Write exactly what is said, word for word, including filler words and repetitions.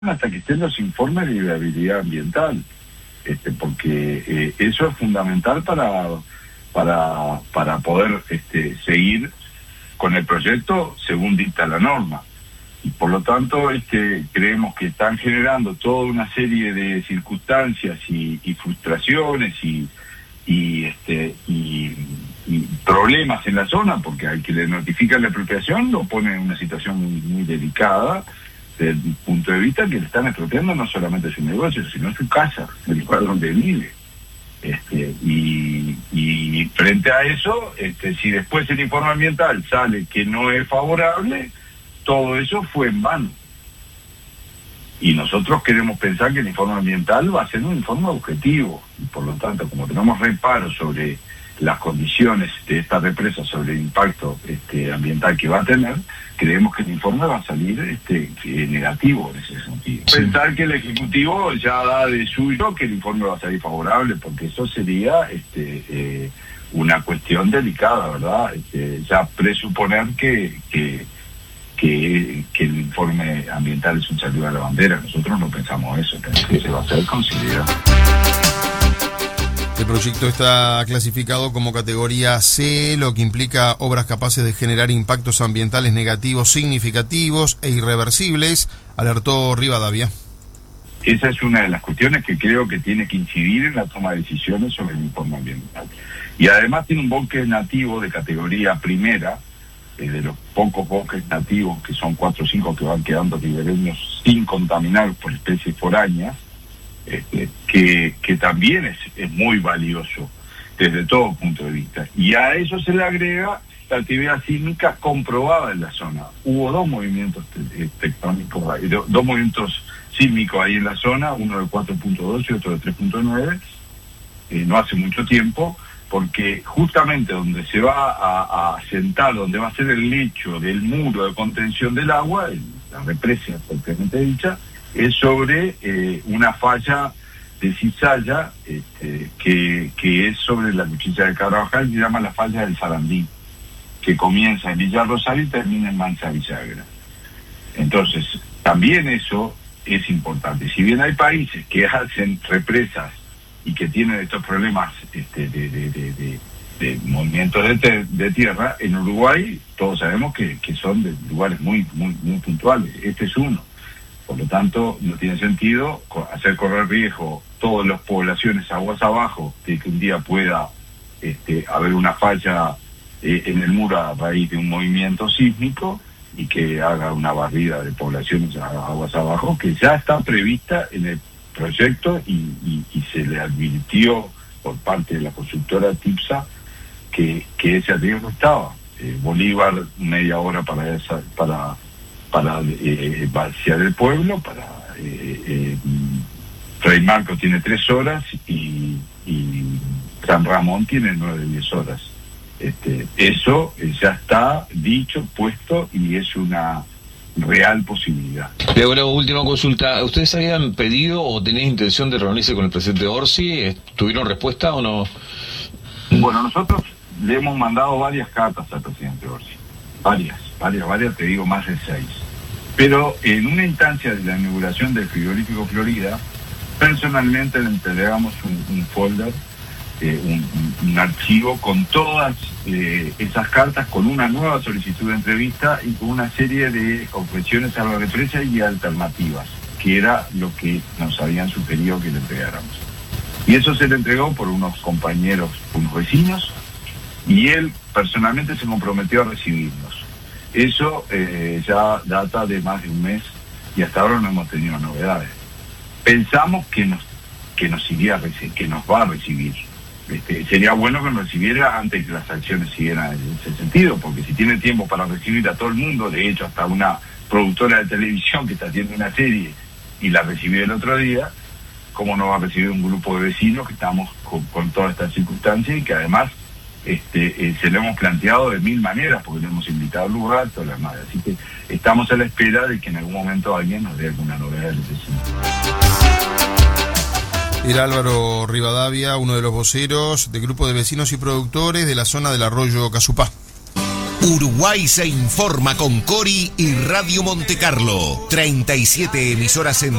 hasta que estén los informes de viabilidad ambiental, este, porque eh, eso es fundamental para para para poder este, seguir con el proyecto según dicta la norma. Y por lo tanto este, creemos que están generando toda una serie de circunstancias y, y frustraciones y y este y, y problemas en la zona, porque al que le notifican la expropiación lo pone en una situación muy, muy delicada desde el punto de vista que le están expropiando no solamente su negocio, sino su casa, el lugar donde vive. Este, y, y frente a eso, este, si después el informe ambiental sale que no es favorable, todo eso fue en vano. Y nosotros queremos pensar que el informe ambiental va a ser un informe objetivo, y por lo tanto, como tenemos reparos sobre las condiciones de esta represa, sobre el impacto este, ambiental que va a tener, creemos que el informe va a salir este, negativo en ese sentido. Sí. Pensar que el Ejecutivo ya da de suyo que el informe va a salir favorable, porque eso sería este, eh, una cuestión delicada, ¿verdad? Este, ya presuponer que, que, que, que el informe ambiental es un saludo a la bandera. Nosotros no pensamos eso, pensamos que se va a hacer considerado. El proyecto está clasificado como categoría C, lo que implica obras capaces de generar impactos ambientales negativos significativos e irreversibles, alertó Rivadavia. Esa es una de las cuestiones que creo que tiene que incidir en la toma de decisiones sobre el informe ambiental. Y además tiene un bosque nativo de categoría primera, eh, de los pocos bosques nativos, que son cuatro o cinco que van quedando ribereños sin contaminar por especies foráneas, Este, que, que también es, es muy valioso desde todo punto de vista. Y a eso se le agrega la actividad sísmica comprobada en la zona. Hubo dos movimientos te, tectónicos, dos movimientos sísmicos ahí en la zona, uno de cuatro punto dos y otro de tres punto nueve, eh, no hace mucho tiempo, porque justamente donde se va a, a sentar, donde va a ser el lecho del muro de contención del agua, la represa propiamente dicha, es sobre eh, una falla de cizalla este, que, que es sobre la cuchilla de Carvajal, que se llama la falla del Sarandí, que comienza en Villa Rosario y termina en Mancha Villagra. Entonces, también eso es importante. Si bien hay países que hacen represas y que tienen estos problemas este, de, de, de, de, de movimientos de, te, de tierra, en Uruguay todos sabemos que, que son de lugares muy, muy, muy puntuales. Este es uno. Por lo tanto, no tiene sentido hacer correr riesgo todas las poblaciones aguas abajo de que un día pueda este, haber una falla eh, en el muro a raíz de un movimiento sísmico y que haga una barrida de poblaciones aguas abajo, que ya está prevista en el proyecto y, y, y se le advirtió por parte de la constructora TIPSA que, que ese riesgo estaba. Eh, Bolívar, media hora para esa, para para eh, vaciar el pueblo, para eh, eh, Fray Marcos tiene tres horas y, y San Ramón tiene nueve, diez horas. Este, eso eh, ya está dicho, puesto, y es una real posibilidad. Le hago una última consulta. ¿Ustedes habían pedido o tenían intención de reunirse con el presidente Orsi? ¿Tuvieron respuesta o no? Bueno, nosotros le hemos mandado varias cartas al presidente Orsi. Varias, varias, varias, te digo más de seis. Pero en una instancia de la inauguración del frigorífico Florida, personalmente le entregamos un, un folder, eh, un, un archivo con todas eh, esas cartas, con una nueva solicitud de entrevista y con una serie de objeciones a la represa y alternativas, que era lo que nos habían sugerido que le entregáramos. Y eso se le entregó por unos compañeros, unos vecinos, y él personalmente se comprometió a recibirnos. Eso eh, ya data de más de un mes y hasta ahora no hemos tenido novedades. Pensamos que nos que nos iría a recibir, que nos va a recibir. Este, sería bueno que nos recibiera antes que las acciones siguieran en ese sentido, porque si tiene tiempo para recibir a todo el mundo, de hecho hasta una productora de televisión que está haciendo una serie y la recibió el otro día, ¿cómo no va a recibir un grupo de vecinos que estamos con, con todas estas circunstancias y que además Este, eh, se lo hemos planteado de mil maneras porque le hemos invitado al lugar, todas las madres. Así que estamos a la espera de que en algún momento alguien nos dé alguna novedad del vecino. Era Álvaro Rivadavia, uno de los voceros del grupo de vecinos y productores de la zona del arroyo Casupá. Uruguay se informa con Cori y Radio Monte Carlo. treinta y siete emisoras en